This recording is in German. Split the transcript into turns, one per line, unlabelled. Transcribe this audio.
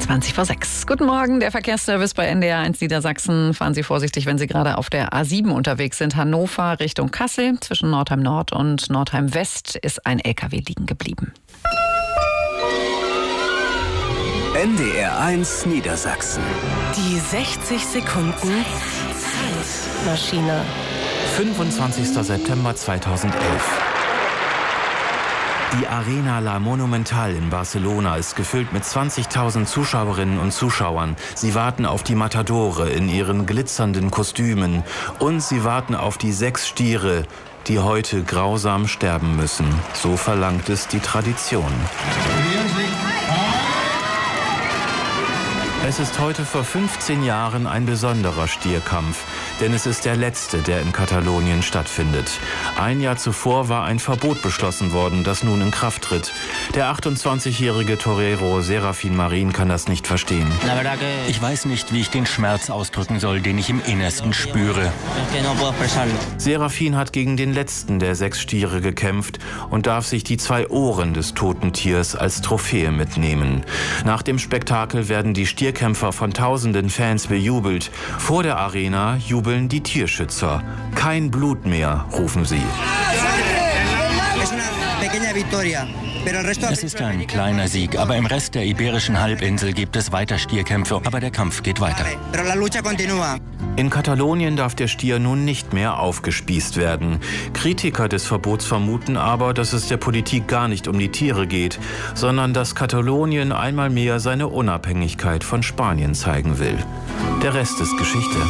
6:20. Guten Morgen, der Verkehrsservice bei NDR 1 Niedersachsen. Fahren Sie vorsichtig, wenn Sie gerade auf der A7 unterwegs sind. Hannover Richtung Kassel. Zwischen Nordheim Nord und Nordheim West ist ein LKW liegen geblieben.
NDR 1 Niedersachsen.
Die 60 Sekunden Zeitmaschine.
25. September 2011. Die Arena La Monumental in Barcelona ist gefüllt mit 20.000 Zuschauerinnen und Zuschauern. Sie warten auf die Matadore in ihren glitzernden Kostümen. Und sie warten auf die 6 Stiere, die heute grausam sterben müssen. So verlangt es die Tradition. Es ist heute vor 15 Jahren ein besonderer Stierkampf, denn es ist der letzte, der in Katalonien stattfindet. Ein Jahr zuvor war ein Verbot beschlossen worden, das nun in Kraft tritt. Der 28-jährige Torero Serafín Marín kann das nicht verstehen.
Ich weiß nicht, wie ich den Schmerz ausdrücken soll, den ich im Innersten spüre.
Serafín hat gegen den letzten der 6 Stiere gekämpft und darf sich die 2 Ohren des toten Tiers als Trophäe mitnehmen. Nach dem Spektakel werden die Stierkämpfer von tausenden Fans bejubelt. Vor der Arena jubeln die Tierschützer. Kein Blut mehr, rufen sie.
Es ist ein kleiner Sieg, aber im Rest der Iberischen Halbinsel gibt es weiter Stierkämpfe, aber der Kampf geht weiter.
In Katalonien darf der Stier nun nicht mehr aufgespießt werden. Kritiker des Verbots vermuten aber, dass es der Politik gar nicht um die Tiere geht, sondern dass Katalonien einmal mehr seine Unabhängigkeit von Spanien zeigen will. Der Rest ist Geschichte.